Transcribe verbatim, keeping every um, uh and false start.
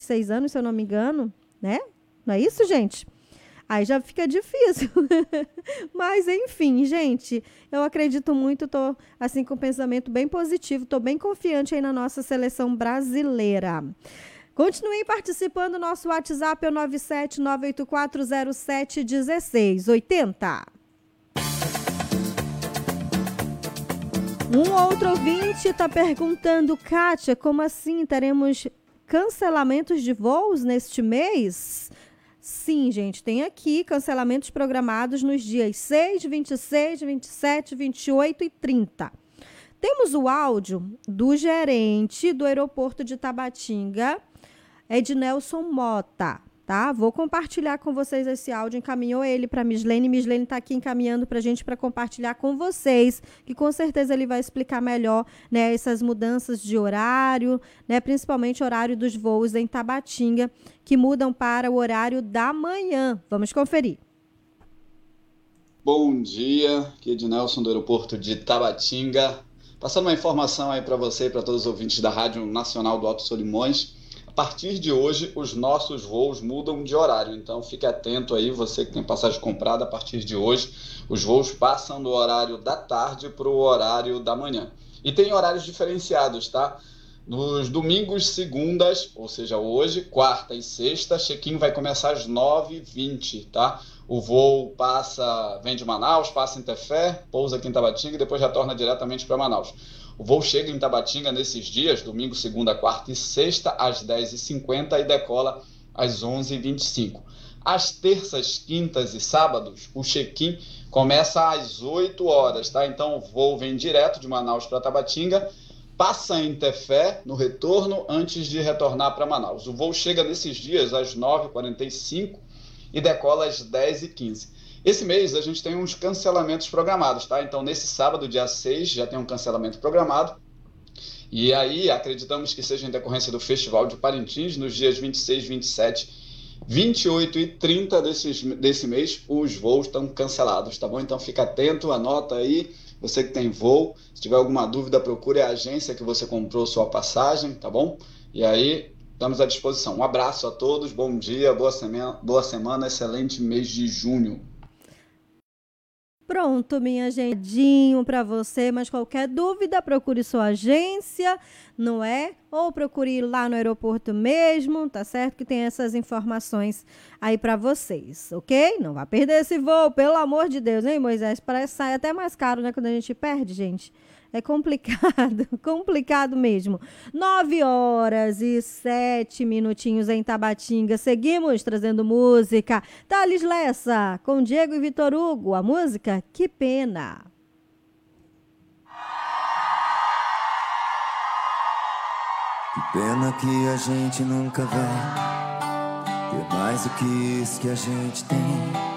seis anos, se eu não me engano, né? Não é isso, gente? Aí já fica difícil. Mas, enfim, gente, eu acredito muito, tô assim com um pensamento bem positivo, tô bem confiante aí na nossa seleção brasileira. Continuem participando, nosso WhatsApp é o nove sete nove oito quatro zero sete um seis oito zero. Um outro ouvinte está perguntando, Kátia, como assim teremos cancelamentos de voos neste mês? Sim, gente, tem aqui cancelamentos programados nos dias seis, vinte e seis, vinte e sete, vinte e oito e trinta. Temos o áudio do gerente do aeroporto de Tabatinga, Ednelson Mota, tá? Vou compartilhar com vocês esse áudio, encaminhou ele para a Mislene, Mislene está aqui encaminhando para a gente para compartilhar com vocês, que com certeza ele vai explicar melhor, né, essas mudanças de horário, né, principalmente o horário dos voos em Tabatinga, que mudam para o horário da manhã. Vamos conferir. Bom dia, aqui é Ednelson do aeroporto de Tabatinga, passando uma informação aí para você e para todos os ouvintes da Rádio Nacional do Alto Solimões. A partir de hoje, os nossos voos mudam de horário, então fique atento aí, você que tem passagem comprada, a partir de hoje, os voos passam do horário da tarde para o horário da manhã. E tem horários diferenciados, tá? Nos domingos, segundas, ou seja, hoje, quarta e sexta, check-in vai começar às nove e vinte, tá? O voo passa, vem de Manaus, passa em Tefé, pousa aqui em Tabatinga e depois retorna diretamente para Manaus. O voo chega em Tabatinga nesses dias, domingo, segunda, quarta e sexta, às dez e cinquenta e decola às onze e vinte e cinco. Às terças, quintas e sábados, o check-in começa às oito horas, tá? Então o voo vem direto de Manaus para Tabatinga, passa em Tefé no retorno antes de retornar para Manaus. O voo chega nesses dias às nove e quarenta e cinco e decola às dez e quinze. Esse mês a gente tem uns cancelamentos programados, tá? Então nesse sábado, dia seis, já tem um cancelamento programado. E aí acreditamos que seja em decorrência do Festival de Parintins, nos dias vinte e seis, vinte e sete, vinte e oito e trinta desses, desse mês, os voos estão cancelados, tá bom? Então fica atento, anota aí, você que tem voo, se tiver alguma dúvida, procure a agência que você comprou sua passagem, tá bom? E aí, estamos à disposição. Um abraço a todos, bom dia, boa semana, boa semana, excelente mês de junho. Pronto, minha gentinho para você, mas qualquer dúvida, procure sua agência, não é? Ou procure ir lá no aeroporto mesmo, tá certo? Que tem essas informações aí para vocês, ok? Não vai perder esse voo, pelo amor de Deus, hein, Moisés? Parece que sai até mais caro, né, quando a gente perde, gente. É complicado, complicado mesmo. Nove horas e sete minutinhos em Tabatinga. Seguimos trazendo música. Thales Lessa, com Diego e Vitor Hugo. A música, Que Pena. Que pena que a gente nunca vai ter mais do que isso que a gente tem.